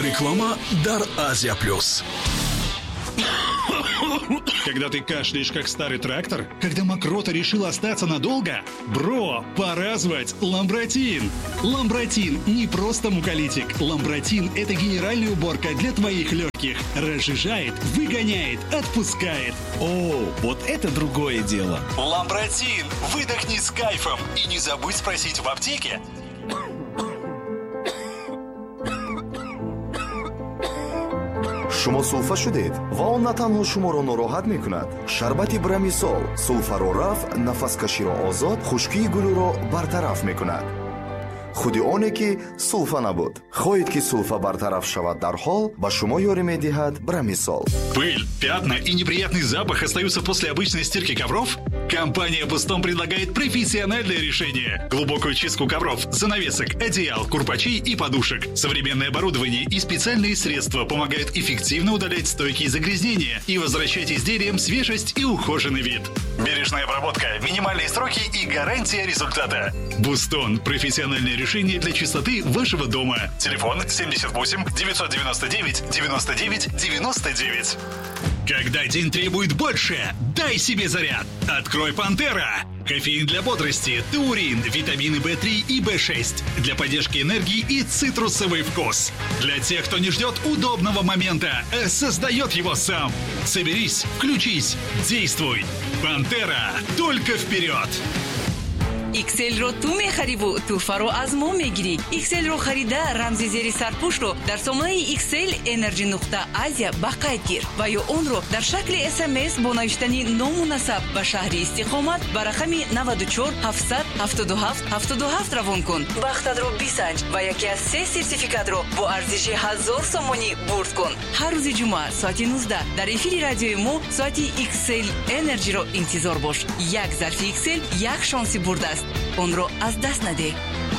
Реклама Дар Азия Плюс. Когда ты кашляешь, как старый трактор? Когда мокрота решила остаться надолго? Бро, пора звать Ламбротин. Ламбротин не просто муколитик. Ламбротин – это генеральная уборка для твоих легких. Разжижает, выгоняет, отпускает. О, вот это другое дело. Ламбротин. Выдохни с кайфом. И не забудь спросить в аптеке. шумо сулфа шудед ва он на танҳо шуморо нороҳат мекунад. шарбати брамисол сулфаро раф, нафаскаширо озод, хушкии гулӯро бартараф мекунад. худи оне ки сулфа набуд. хоҳед ки сулфа бартараф шавад дар ҳол, ба шумо ёрӣ медиҳад брамисол. Пыль, пятна и неприятный запах остаются после обычной стирки ковров? Компания Бустон предлагает профессиональное решение. Глубокую чистку ковров, занавесок, одеял, курпачей и подушек. Современное оборудование и специальные средства помогают эффективно удалять стойкие загрязнения и возвращать изделиям свежесть и ухоженный вид. Бережная обработка, минимальные сроки и гарантия результата. Бустон – профессиональное решение для чистоты вашего дома. Телефон 78 999 99 99. Когда день требует больше, дай себе заряд. Открой Пантера. Кофеин для бодрости, таурин, витамины В3 и В6. Для поддержки энергии и цитрусовый вкус. Для тех, кто не ждет удобного момента, а создает его сам. Соберись, включись, действуй. Пантера. Только вперед. XL-ро ту мехариву, туфаро аз мо мегирӣ. XL-ро харида рамзи зери сарпӯшро дар сомонаи XL Energy нуқта Азия ба қайд гир ва ё онро дар шакли SMS бо навиштани ному насаб ба шаҳри истиқомат ба рақами 94 777 77 равон кун. Бахтатро бисанҷ ва яке аз 3 сертификатро бо арзиши 1000 сомонӣ бурд кун. ҳар рӯзи ҷумъа соати 19 дар эфири радиои мо соати XL Energy-ро интизор бош. Як зарфи XL, як шонси бурд аст. онро аз даст наде.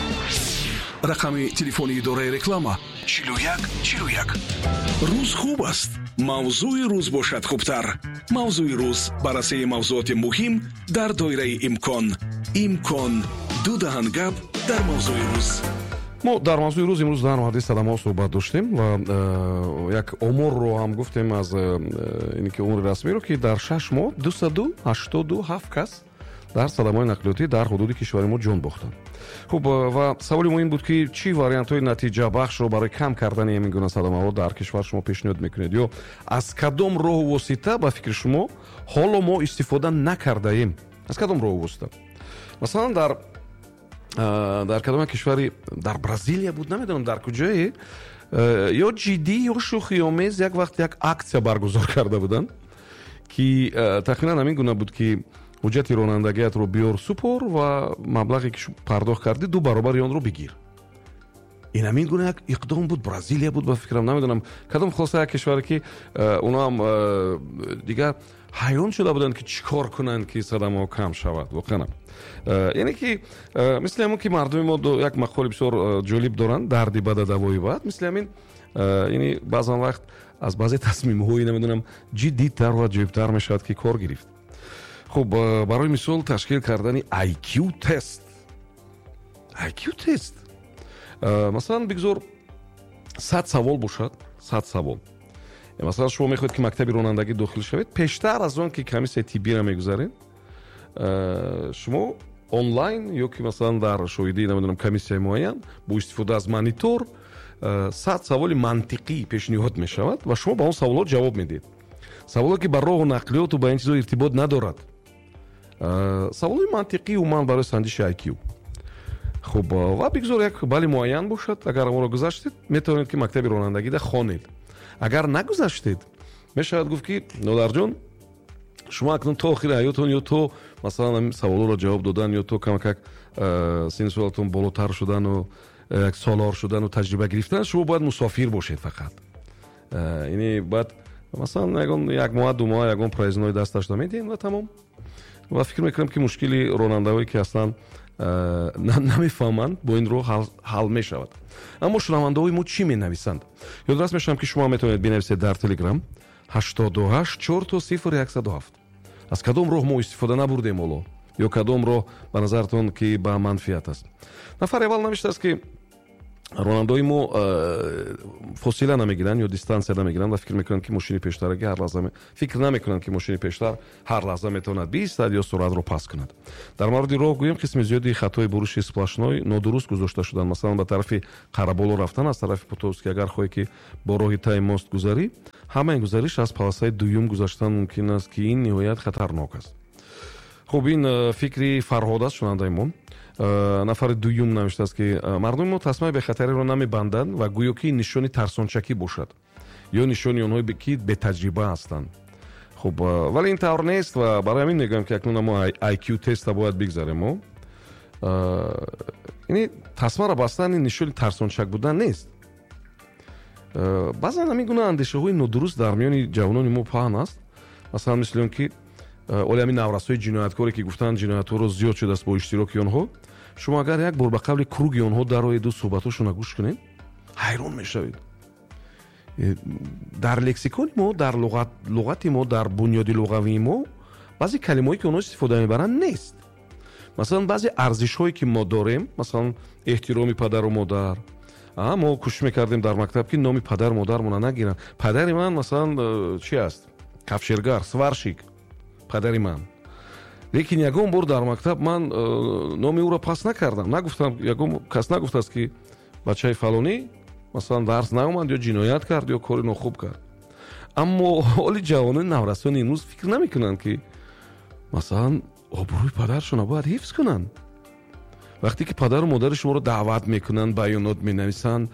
Рақами телефони идораи реклама 4141. Рӯз хуб аст. мавзӯи рӯз бошад хубтар. мавзӯи рӯз баррасии мавзуоти муҳим дар доираи имкон. имкон ду таҳан гап дар мавзӯи рӯз. мо дар мавзӯи рӯз имрӯз дар мавриди садамаҳо суҳбат доштем ва як оморро ҳам гуфтем аз ине ки умри расмиро ки дар 6 моҳ 287 кас дар садамаҳои нақлиётӣ дар ҳудуди кишвари мо ҷон бохтанд. хуб, ва саволи мо ин буд ки чӣ вариантҳои натиҷабахшро барои кам кардани ҳамин гуна садамаҳо дар кишвар шумо пешниҳод мекунед ё аз кадом роҳу восита ба фикри шумо ҳоло мо истифода накардаем? аз кадом роҳу восита? масалан дар кадома кишвари дар Бразилия буд, намедонам дар куҷое, ё ҷиддӣ ё шӯхиомез як вақт як аксия баргузор карда буданд ки тахминан ҳамин гуна буд ки ҳуҷҷати ронандагиятро биёр супор ва маблағе ки пардохт кардӣ 2 баробари онро бигир. ин ҳамин гуна як иқдом буд. Бразилия буд ба фикрам, намедонам кадом хулоса як кишваре ки онаам дигар ҳайрон шуда буданд ки чӣ кор кунанд ки садамаҳо кам шавад. воқеан яъне ки мисли ҳамон ки мардуми мо як мақоли бисёр ҷолиб доранд, дарди бада давои бад. мисли ҳамин яъне баъзан вақт аз баъзе тасмимҳои намедонам ҷиддитар ва ҷойбтар мешавад ки кор гирифт. хуб, барои мисол ташкил кардани IQ тест. масалан бигзор 100 савол бошад. 100 савол. масалан шумо мехоҳед ки мактаби ронандагӣ дохил шавед, пештар аз он ки комиссияи тиббиро мегузаред, шумо онлайн ё ки масалан дар шоҳидии намедонам комиссияи муайян бо истифода аз монитор 100 саволи мантиқӣ пешниҳод мешавад ва шумо ба он саволот ҷавоб медиҳед. саволе ки ба роҳу нақлиёту ба ин чизо иртибот надорад. саволои мантиқӣ умуман барои санҷиши IQ. хуб, ва бигзор як бали муайян бошад. агар онро гузаштед, метавонед ки мактаби ронандагида хонед. агар нагузаштед, мешавад гуфт ки нодарҷон, шумо акнун то охири ҳаётон ё то масалан саволоро ҷавоб додан ё то камакак синни солатон болотар шудану як солор шудану таҷриба гирифтан, шумо бояд мусофир бошед фақат. яъне бояд масалан як моҳ 2 моҳ ягон проезднои дасташда медиҳед ва тамом. ва фикр мекунам ки мушкили ронандаҳое ки аслан намефаҳманд бо ин роҳ ҳал мешавад. аммо шунавандаҳои мо чӣ менависанд? ёдрас мешавам ки шумо метавонед бинависед дар Telegram 88 4 0107. аз кадом роҳ мо истифода набурдем ҳоло ё кадом роҳ ба назартон ки ба манфиат аст? нафари аввал навиштааст ки ронандои мо фосила намегиранд ё дистансия намегиранд ва фикр мекунанд ки мошини пештараги ҳар лаҳза фикр наметавонанд ки мошини пештар ҳар лаҳза метавонад биистад ё суръатро паст кунад. дар мавриди роҳ гӯем қисми зиёди хатои буруши сплашной нодуруст гузошта шуданд. Масалан ба тарафи қараболо рафтан аз тарафи Потовски агар хоҳе ки бо роҳи таи мост гузарӣ, ҳамаи гузариш аз полосаи дуюм гузаштан мумкин аст ки ин ниҳоят хатарнок аст. хуб ин фикри Фарҳод аст шунавандаи мо. нафари дуюм навиштааст ки мардуми мо тасмаи бехатариро намебанданд ва гӯё ки нишони тарсончакӣ бошад ё нишони онҳое ки бетаҷриба ҳастанд. хуб вале ин тавр нест ва барои ҳамин мегӯям ки акнун мо IQ теста бояд бигзарем. мо ин тасмаро бастан ин нишони тарсончак будан нест. баъзан ҳамин гуна андешаҳои нодуруст дар миёни ҷавонони мо паҳн аст. масалан мисли он ки оли ҳамин наврасҳои ҷинояткоре ки гуфтанд ҷиноятҳоро зиёд шудааст бо иштироки онҳо. шумо агар як бор ба қавли круги онҳо дароеду суҳбатҳошонро гӯш кунед, ҳайрон мешавед. дар лексикони мо, дар луғати мо, дар бунёди луғавии мо баъзе калимаҳое ки онҳо истифода мебаранд нест. масалан баъзе арзишҳое ки мо дорем, масалан эҳтироми падару модар. мо кӯшиш мекардем дар мактаб ки номи падару модармона нагиранд. падари ман масалан чи аст? кафшергар, сварщик падари ман. лекин ягон бор дар мактаб ман номи ӯро пас накардам. нагуфтам, ягон кас нагуфтааст ки бачаи фалонӣ масалан дарс наомад ё ҷиноят кард ё кори нохуб кард. аммо ҳоли ҷавонони наврасони имрӯз фикр намекунанд ки масалан обрӯи падаршонро бояд ҳифз кунанд. вақте ки падару модари шуморо даъват мекунанд, баёнот менависанд,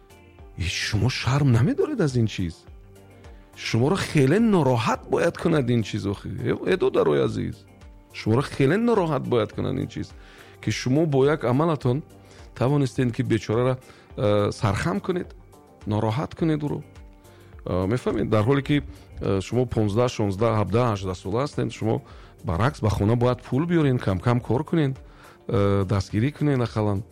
шумо шарм намедоред аз ин чиз? шуморо хеле нороҳат бояд кунад ин чиз. эдо дарои азиз, шуморо хеле нороҳат бояд кунад ин чиз ки шумо бо як амалатон тавонистед ки бечораро сархам кунед, нороҳат кунед ӯро. мефаҳмед? дар ҳоле ки шумо 15, 16, 17, 18 сола ҳастед, шумо баръакс ба хона бояд пул биёред, кам кор кунед, дастгирӣ кунед ақаллан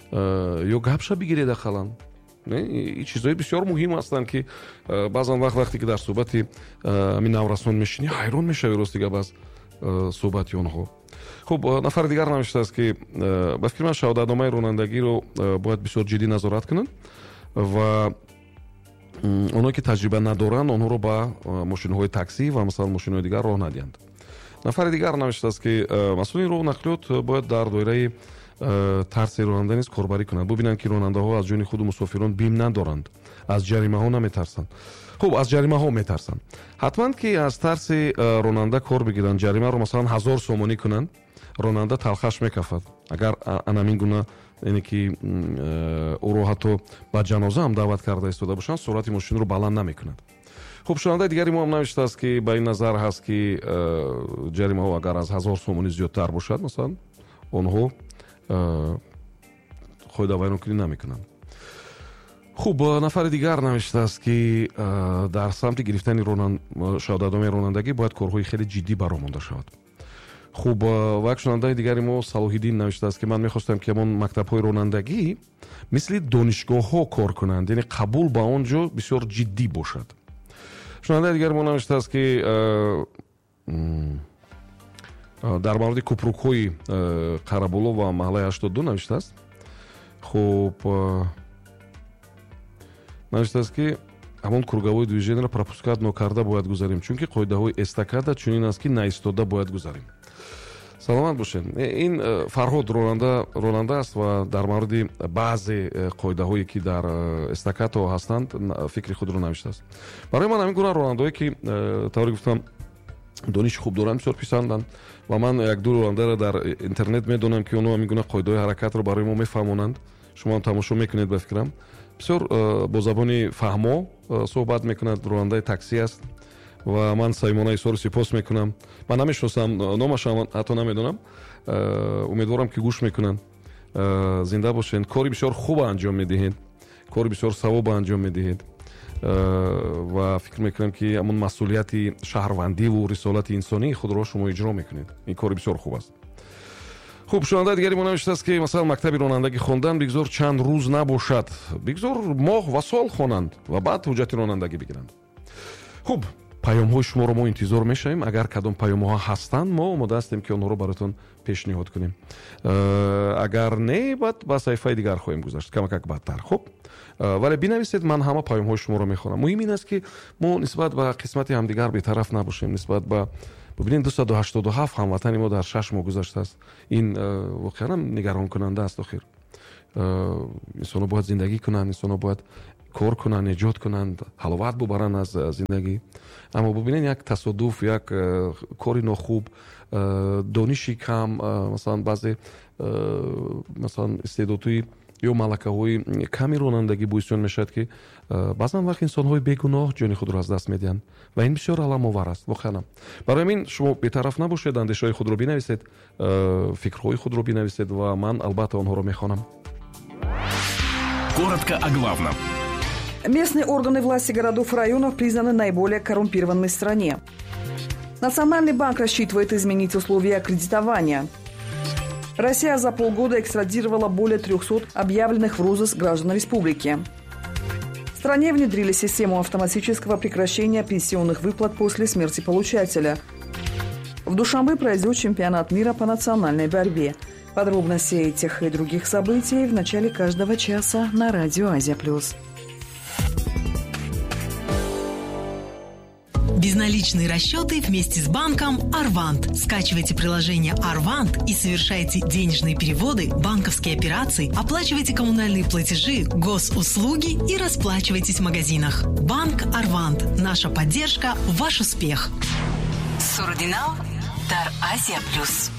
ё гапша бигиред ақаллан. ин чизҳои бисёр муҳим ҳастанд ки баъзан вақте ки дар суҳбати ҳамин наврасон мешинӣ, ҳайрон мешавӣ ростигап аз суҳбати онҳо. хуб нафари дигар навиштааст ки ба фикри ман шаҳодатномаи ронандагиро бояд бисёр ҷиддӣ назорат кунанд ва онҳое ки таҷриба надоранд онҳоро ба мошинҳои таксӣ ва масалан мошинҳои дигар роҳ надиҳанд. нафари дигар навиштааст ки масъулини роҳу нақлиёт бояд дар доираи тарси ронанда низ корбарӣ кунанд. бубинанд ки ронандаҳо аз ҷони худу мусофирон бим надоранд, аз ҷаримаҳо наметарсанд. хуб аз ҷаримаҳо метарсанд. ҳатман ки аз тарси ронанда кор бигиранд, ҷаримаро масалан 1000 сомонӣ кунанд, ронанда талхаш мекафад. агар анамин гуна яъне ки ӯро ҳатто ба ҷаноза ҳам даъват карда истода бошанд, суръати мошинро баланд намекунад. хуб шунавандаи дигари мо ҳам навиштааст ки ба ин назар ҳаст ки ҷаримаҳо агар аз 1000 сомонӣ зиёдтар бошад, масалан онҳо қоида вайронкунӣ намекунанд. хуб нафари дигар навиштааст ки дар самти гирифтани шаҳодатномаи ронандагӣ бояд корҳои хеле ҷиддӣ баромонда шавад. хуб ва як шунавандаи дигари мо Салоҳиддин навиштааст ки ман мехостам ки ҳамон мактабҳои ронандагӣ мисли донишгоҳҳо кор кунанд, яъне қабул ба он ҷо бисёр ҷиддӣ бошад. шунавандаи дигари мо навиштааст ки дар мавриди купрукҳои қараболо ва маҳаллаи 82 навиштааст. хуб навиштааст ки ҳамон круговое движениеро пропускат нокарда бояд гузарем, чунки қоидаҳои эстакада чунин аст ки наистода бояд гузарем. саломат бошед. ин Фарҳод ронанда аст ва дар мавриди баъзе қоидаҳое ки дар эстакадҳо ҳастанд фикри худро навиштааст. барои ман ҳамин гуна ронандаҳое ки тавре гуфтам дониши хуб доранд бисёр писанданд ва ман як-ду ронандаро дар интернет медонам ки онҳо ҳамин гуна қоидаҳои ҳаракатро барои мо мефаҳмонанд. шумо ҳам тамошо мекунед ба фикрам. бисёр бо забони фаҳмо суҳбат мекунад. ронандаи таксӣ аст ва ман саймона изҳори сипос мекунам. ман намешиносам номашам, ҳатто намедонам. умедворам ки гӯш мекунанд. зинда бошед. кори бисёр хуб анҷом медиҳед, кори бисёр савоб анҷом медиҳед ва фикр мекунам ки ҳамон масъулияти шаҳрвандиву рисолати инсонии худро шумо иҷро мекунед. ин кори бисёр хуб аст. хуб шунавандаи дигари мо навиштааст ки масалан мактаби ронандагӣ хондан бигзор чанд рӯз набошад, бигзор моҳ ва сол хонанд ва баъд ҳуҷҷати ронандагӣ бигиранд. хуб паёмҳои шуморо мо интизор мешавем. Агар кадом паёмҳо ҳастанд, мо омода ҳастем ки онҳоро баротон пешниҳод кунем. Агар не, баъд ба саҳифаи дигар хоҳем гузашт, камакак бадтар. Хуб, вале бинависед, ман ҳама паёмҳои шуморо мехонам. Муҳим ин аст ки мо нисбат ба қисмати ҳамдигар бетараф набошем. Нисбат ба бубинед 287 ҳамватани мо дар 6 моҳ гузаштааст. Ин воқеан нигаронкунанда аст. охир инсонҳо бояд зиндагӣ кунанд, инсонҳо бояд кор кунанд, эҷод кунанд, ҳаловат бубаранд аз зиндагӣ. Аммо бубинед, як тасодуф, як кори нохуб, дониши кам, масалан баъзе масалан истеъдодҳои ё малакаҳои ками ронандагӣ боис он мешавад ки баъзан вақт инсонҳои бегуноҳ ҷони худро аз даст медиҳанд ва ин бисёр аламовар аст. воқеан барои ҳамин шумо бетараф набошед, андешаҳои худро бинависед, фикрҳои худро бинависед ва ман албатта онҳоро мехонам. Коротко о главном. Местные органы власти городов и районов признаны наиболее коррумпированными в стране. Национальный банк рассчитывает изменить условия кредитования. Россия за полгода экстрадировала более 300 объявленных в розыск граждан республики. В стране внедрили систему автоматического прекращения пенсионных выплат после смерти получателя. В Душанбе пройдет чемпионат мира по национальной борьбе. Подробности этих и других событий в начале каждого часа на Радио Азия+. Безналичные расчеты вместе с банком Арвант. Скачивайте приложение Арвант и совершайте денежные переводы, банковские операции, оплачивайте коммунальные платежи, госуслуги и расплачивайтесь в магазинах. Банк Арвант. Наша поддержка – ваш успех. Сурдинал дар Азия+.